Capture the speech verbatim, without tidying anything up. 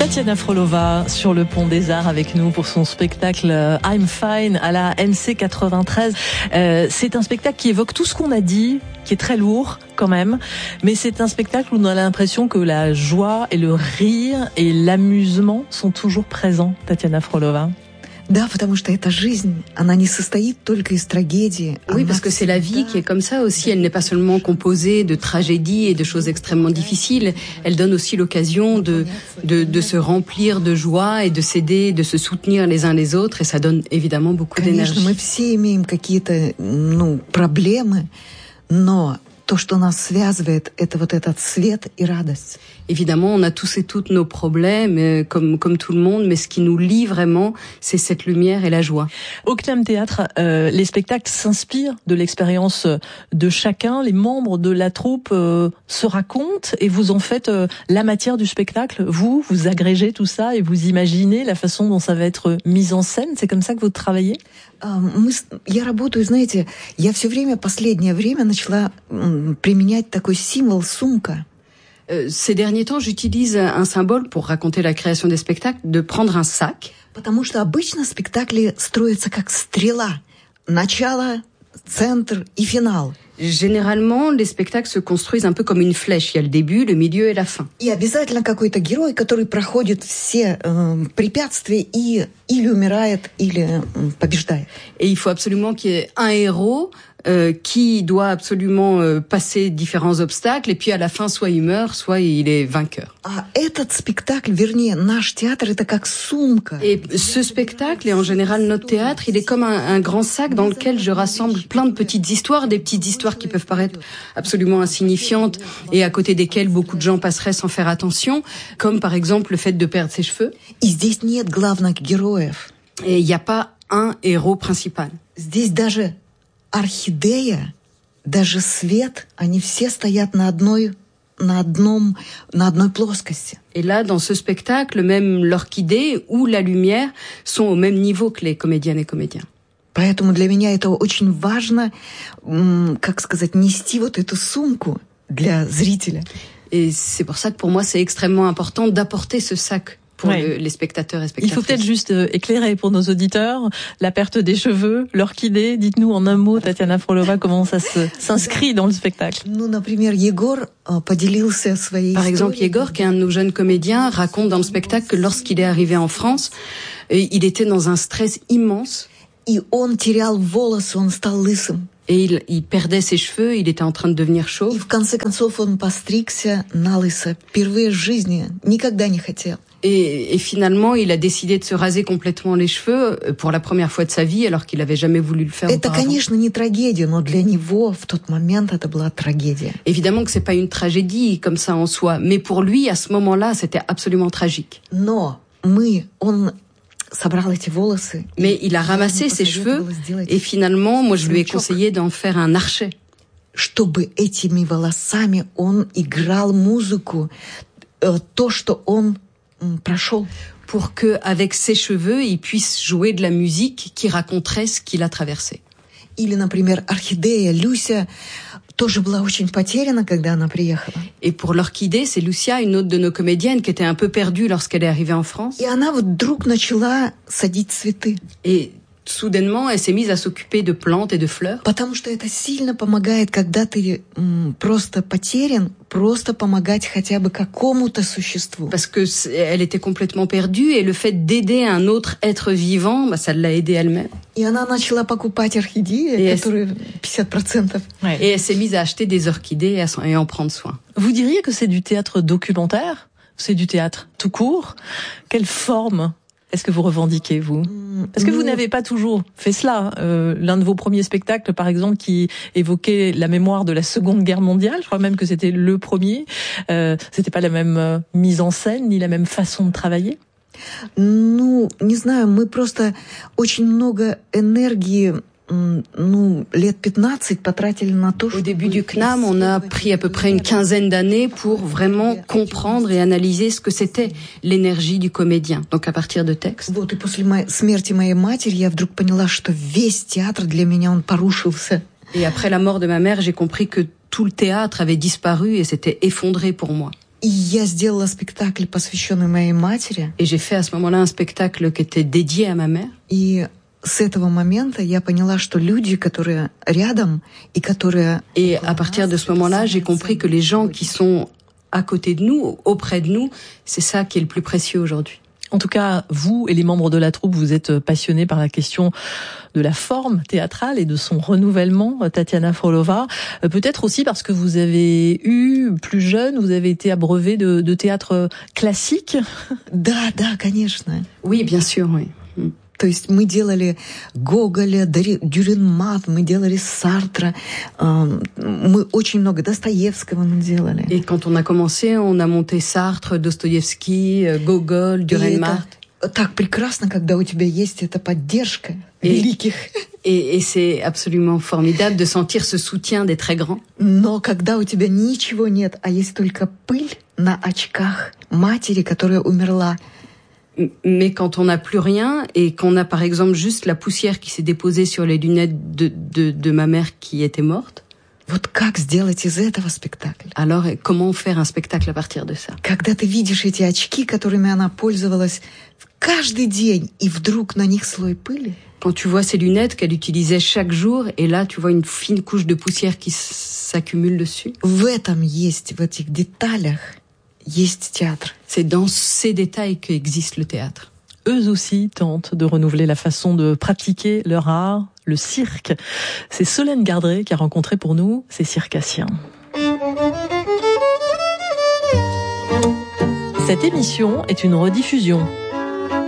Tatiana Frolova sur le Pont des Arts avec nous pour son spectacle I'm Fine à la N C quatre-vingt-treize. Euh, c'est un spectacle qui évoque tout ce qu'on a dit, qui est très lourd quand même, mais c'est un spectacle où on a l'impression que la joie et le rire et l'amusement sont toujours présents, Tatiana Frolova. Да, потому что эта жизнь, она не состоит только из трагедии. Oui, parce que c'est la vie qui est comme ça aussi. Elle n'est pas seulement composée de tragédies et de choses extrêmement difficiles. Elle donne aussi l'occasion de, de, de se remplir de joie et de s'aider, de se soutenir les uns les autres. Et ça donne évidemment beaucoup d'énergie. Конечно, мы все имеем какие-то, ну, проблемы, но то, что нас связывает, это вот этот свет и радость. Évidemment, on a tous et toutes nos problèmes, euh, comme comme tout le monde, mais ce qui nous lie vraiment, c'est cette lumière et la joie. Au CNAM Théâtre, euh, les spectacles s'inspirent de l'expérience de chacun. Les membres de la troupe euh, se racontent et vous en faites euh, la matière du spectacle. Vous, vous agrégez tout ça et vous imaginez la façon dont ça va être mis en scène. C'est comme ça que vous travaillez? Мы, я работаю, знаете, я все время, последнее время начала применять такой символ сумка. Euh, ces derniers temps, j'utilise un symbole pour raconter la création des spectacles, de prendre un sac. Потому что обычно спектакли строятся как стрела. Начало, центр и финал. Généralement, les spectacles se construisent un peu comme une flèche. Il y a le début, le milieu et la fin. И обязательно какой-то герой, который проходит все э, препятствия и или умирает, или э, побеждает. Et il faut absolument qu'il y ait un héros euh, qui doit absolument euh, passer différents obstacles, et puis à la fin, soit il meurt, soit il est vainqueur. А этот спектакль, вернее, наш театр, это как сумка. Et ce spectacle, et en général notre théâtre, il est comme un, un grand sac dans lequel je rassemble plein de petites histoires, des petites histoires qui peuvent paraître absolument insignifiantes et à côté desquelles beaucoup de gens passeraient sans faire attention, comme par exemple le fait de perdre ses cheveux. И здесь нет главных героев. Et il n'y a pas un héros principal. Здесь даже орхидея, даже свет, они все стоят на одной, на одном, на одной плоскости. Et là, dans ce spectacle, même l'orchidée ou la lumière sont au même niveau que les comédiennes et comédiens. Поэтому для меня это очень важно, как сказать, нести вот эту сумку для зрителя. Et c'est pour ça que pour moi, c'est extrêmement important d'apporter ce sac pour ouais. le, les spectateurs et spectatrices. Il faut peut-être juste éclairer pour nos auditeurs la perte des cheveux, l'orchidée. Dites-nous en un mot, Tatiana Frolova, comment ça se, s'inscrit dans le spectacle. Ну, например, Егор поделился своей Par exemple, Yegor, qui est un de nos jeunes comédiens, raconte dans le spectacle que lorsqu'il est arrivé en France, il était dans un stress immense. И он терял волосы, он стал лысым. Et il, il perdait ses cheveux, il était en train de devenir chauve. И в конце концов он постригся на лысо. Впервые в жизни, никогда не хотел. Et, et finalement, il a décidé de se raser complètement les cheveux pour la première fois de sa vie, alors qu'il avait jamais voulu le faire Это, auparavant. конечно, не трагедия, но для него в тот момент это была трагедия. Évidemment que c'est pas une tragédie comme ça en soi, mais pour lui, à ce moment-là, c'était absolument tragique. Но мы, он собрал эти волосы. Mais il a ramassé ses cheveux, et finalement, moi, je lui ai conseillé d'en faire un archet. Чтобы этими волосами он играл музыку, то, что он прошел. Pour que, avec ses cheveux, il puisse jouer de la musique qui raconterait ce qu'il a traversé. Или, например, орхидея Люся тоже была очень потеряна, когда она приехала. Et pour l'orchidée, c'est Lucia, une autre de nos comédiennes, qui était un peu perdue lorsqu'elle est arrivée en France. И она вдруг начала садить цветы. Et soudainement, elle s'est mise à s'occuper de plantes et de fleurs. Потому что это сильно помогает, когда ты м, просто потерян, просто помогать хотя бы какому-то существу. Parce que elle était complètement perdue, et le fait d'aider un autre être vivant, bah, ça l'a aidée elle-même. И она начала покупать орхидеи, et которые пятьдесят процентов. Ouais. Et elle s'est mise à acheter des orchidées et à en prendre soin. Vous diriez que c'est du théâtre documentaire? C'est du théâtre tout court? Quelle forme est-ce que vous revendiquez, vous? Parce que vous n'avez pas toujours fait cela. Euh, l'un de vos premiers spectacles, par exemple, qui évoquait la mémoire de la Seconde Guerre mondiale, je crois même que c'était le premier, euh, c'était pas la même euh, mise en scène, ni la même façon de travailler? Ну, не знаю, мы просто очень много энергии, ну, лет пятнадцать потратили на то, Au début du CNAM, on a pris à peu près une quinzaine d'années pour vraiment comprendre et analyser ce que c'était l'énergie du comédien. Donc à partir de textes. Вот, и после моей, смерти моей матери я вдруг поняла, что весь театр для меня, он порушился. Et après la mort de ma mère, j'ai compris que tout le théâtre avait disparu et s'était effondré pour moi. И я сделала спектакль, посвященный моей матери. Et j'ai fait à ce moment-là un spectacle qui était dédié à ma mère. И с этого момента я поняла, что люди, которые рядом и которые... Et à partir de ce moment-là, j'ai compris que les gens qui sont à côté de nous, auprès de nous, c'est ça qui est le plus précieux aujourd'hui. En tout cas, vous et les membres de la troupe, vous êtes passionnés par la question de la forme théâtrale et de son renouvellement, Tatiana Frolova. Peut-être aussi parce que vous avez eu, plus jeune, vous avez été abreuvée de, de théâtre classique. Да, да, конечно. Oui, bien sûr, oui. То есть мы делали Гоголя, Дюренмат, мы делали Сартра, мы очень много Достоевского мы делали. Et quand on a commencé, on a monté Sartre, Dostoïevski, Gogol, Dürrenmatt. Так прекрасно, когда у тебя есть эта поддержка великих. Et, et c'est absolument formidable de sentir ce soutien des très grands. Но когда у тебя ничего нет, а есть только пыль на очках матери, которая умерла. Mais quand on n'a plus rien et qu'on a par exemple juste la poussière qui s'est déposée sur les lunettes de, de, de ma mère qui était morte. Вот как сделать из этого спектакль? Alors, comment faire un spectacle à partir de ça? Когда ты видишь эти очки, которыми она пользовалась каждый день, и вдруг на них слой пыли. Quand tu vois ces lunettes qu'elle utilisait chaque jour, et là tu vois une fine couche de poussière qui s'accumule dessus. В этом есть, в этих деталях, есть театр. C'est dans ces détails qu'existe le théâtre. Eux aussi tentent de renouveler la façon de pratiquer leur art, le cirque. C'est Solène Gardré qui a rencontré pour nous ces circassiens. Cette émission est une rediffusion.